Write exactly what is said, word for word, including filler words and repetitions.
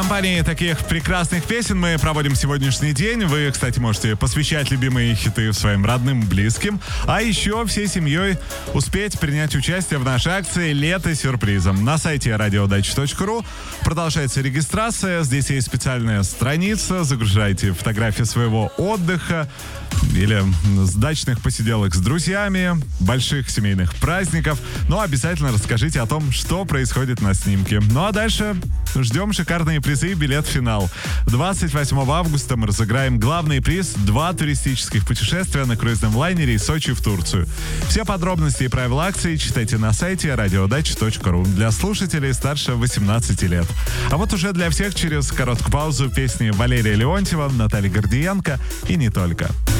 компании таких прекрасных песен мы проводим сегодняшний день. Вы, кстати, можете посвящать любимые хиты своим родным, близким. А еще всей семьей успеть принять участие в нашей акции «Лето сюрпризом». На сайте радиодача точка ру продолжается регистрация. Здесь есть специальная страница. Загружайте фотографии своего отдыха или с дачных посиделок с друзьями, больших семейных праздников. Но обязательно расскажите о том, что происходит на снимке. Ну а дальше ждем шикарные призы и билет в финал. двадцать восьмого августа мы разыграем главный приз — два туристических путешествия на круизном лайнере из Сочи в Турцию. Все подробности и правила акции читайте на сайте радиодача точка ру для слушателей старше восемнадцати лет. А вот уже для всех через короткую паузу песни Валерия Леонтьева, Натальи Гордиенко и не только.